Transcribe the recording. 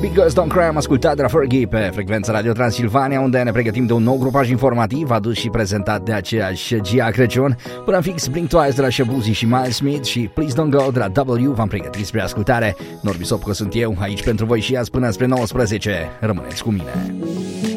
Big Girls Don't Cry am ascultat de la Fergie pe frecvența Radio Transilvania, unde ne pregătim de un nou grupaj informativ adus și prezentat de aceeași Gia Crăciun. Până în fix, Blink Twice de la Shabuzi și Miles Smith și Please Don't Go de la W v-am pregătit spre ascultare. Norbi Sopcă sunt eu, aici pentru voi și azi până spre 19. Rămâneți cu mine.